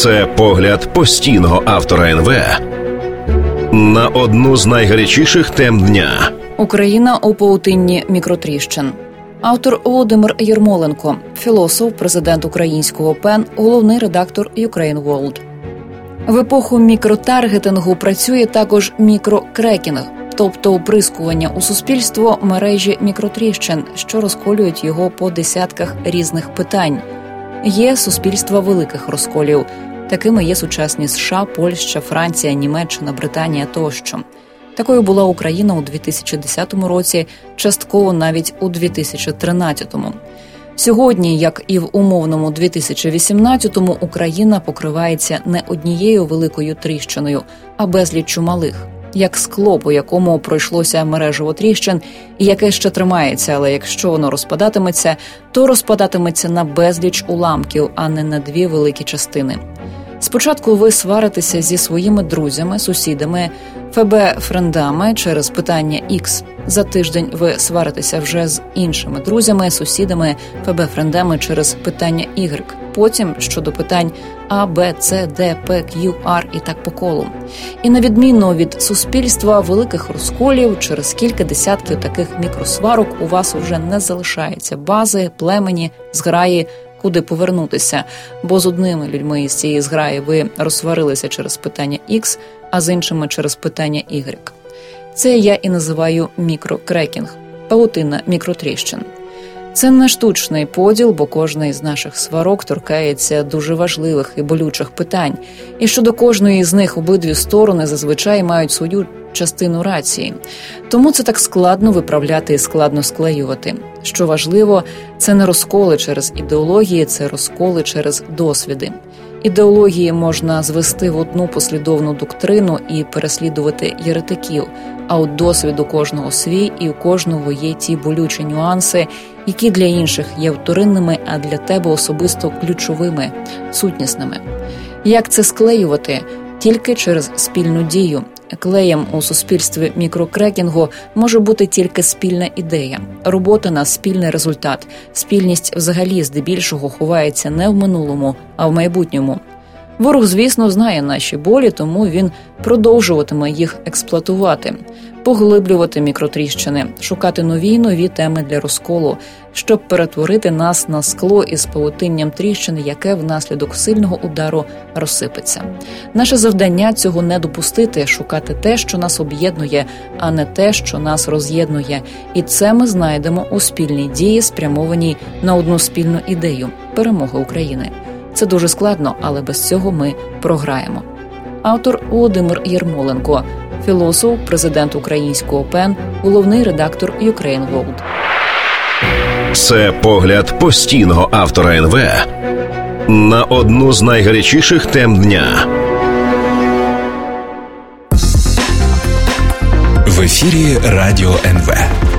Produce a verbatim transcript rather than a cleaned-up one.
Це погляд постійного автора ен ве на одну з найгарячіших тем дня. Україна у павутинні мікротріщин. Автор Володимир Єрмоленко, філософ, президент українського пен, головний редактор Ukraine World. В епоху мікротаргетингу працює також мікрокрекінг, тобто оприскування у суспільство мережі мікротріщин, що розколюють його по десятках різних питань. Є суспільства великих розколів. Такими є сучасні США, Польща, Франція, Німеччина, Британія тощо. Такою була Україна у дві тисячі десятому році, частково навіть у дві тисячі тринадцятому. Сьогодні, як і в умовному дві тисячі вісімнадцятому, Україна покривається не однією великою тріщиною, а безліччю малих. Як скло, по якому пройшлося мережево тріщин, і яке ще тримається, але якщо воно розпадатиметься, то розпадатиметься на безліч уламків, а не на дві великі частини. Спочатку ви сваритеся зі своїми друзями, сусідами, ФБ-френдами через питання X. За тиждень ви сваритеся вже з іншими друзями, сусідами, ФБ-френдами через питання Y. Потім щодо питань А, Б, С, Д, П, Q, R і так по колу. І на відміну від суспільства великих розколів, через кілька десятків таких мікросварок у вас вже не залишається бази, племені, зграї, куди повернутися, бо з одними людьми із цієї зграї ви розсварилися через питання X, а з іншими через питання Y. Це я і називаю мікрокрекінг, павутина мікротріщин. Це не штучний поділ, бо кожна із наших сварок торкається дуже важливих і болючих питань. І щодо кожної з них обидві сторони зазвичай мають свою частину рації. Тому це так складно виправляти і складно склеювати. Що важливо, це не розколи через ідеології, це розколи через досвіди. Ідеології можна звести в одну послідовну доктрину і переслідувати єретиків, а от досвід у кожного свій, і у кожного є ті болючі нюанси, які для інших є вторинними, а для тебе особисто ключовими, сутнісними. Як це склеювати? Тільки через спільну дію. Клеєм у суспільстві мікрокрекінгу може бути тільки спільна ідея, робота на спільний результат. Спільність взагалі здебільшого ховається не в минулому, а в майбутньому. Ворог, звісно, знає наші болі, тому він продовжуватиме їх експлуатувати, поглиблювати мікротріщини, шукати нові й нові теми для розколу, щоб перетворити нас на скло із павутинням тріщин, яке внаслідок сильного удару розсипеться. Наше завдання – цього не допустити, шукати те, що нас об'єднує, а не те, що нас роз'єднує. І це ми знайдемо у спільній дії, спрямованій на одну спільну ідею – перемоги України. Це дуже складно, але без цього ми програємо. Автор Володимир Єрмоленко, філософ, президент українського пен, головний редактор Ukraine World. Це погляд постійного автора ен ве на одну з найгарячіших тем дня. В ефірі Радіо ен ве.